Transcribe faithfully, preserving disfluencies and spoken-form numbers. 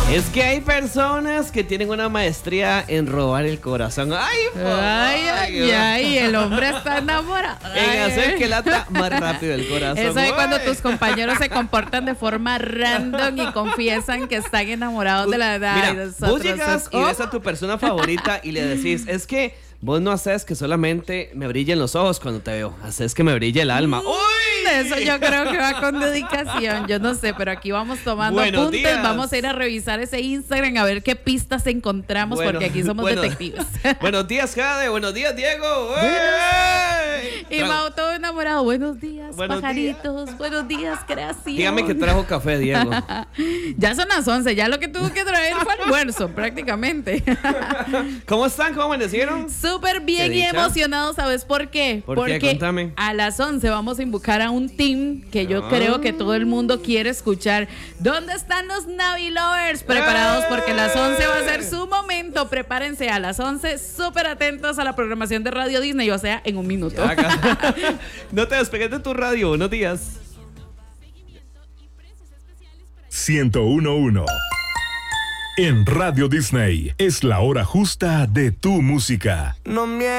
Es que hay personas que tienen una maestría en robar el corazón. Ay, ay, ay, ay, el hombre está enamorado. En hacer que lata más rápido el corazón. Eso es Ay. cuando tus compañeros se comportan de forma random y confiesan que están enamorados de la edad. Mira, y nosotros, vos llegas y oh. ves a tu persona favorita y le decís, es que vos no haces que solamente me brillen los ojos cuando te veo, haces que me brille el alma. Mm, ¡Uy! Eso yo creo que va con dedicación. Yo no sé, pero aquí vamos tomando Buenos apuntes. días. Vamos a ir a revisar ese Instagram a ver qué pistas encontramos, Bueno, porque aquí somos bueno. detectives. Buenos días, Jade. Buenos días, Diego. ¡Ey! Y Trajo- Mau todo enamorado. Buenos días, Buenos pajaritos. Buenos días, creación. Dígame que trajo café, Diego. Ya son las once. Ya lo que tuvo que traer fue almuerzo, prácticamente. ¿Cómo están? ¿Cómo amanecieron? Súper bien Qué y dicha. emocionados, ¿sabes por qué? ¿Por qué? Porque Contame. a las once vamos a invocar a un team que yo Ah. creo que todo el mundo quiere escuchar. ¿Dónde están los Navi Lovers? Preparados porque las once va a ser su momento. Prepárense a las once, súper atentos a la programación de Radio Disney, o sea, en un minuto. Acá. No te despegues de tu radio. Buenos días. ciento uno punto uno. En Radio Disney es la hora justa de tu música. No me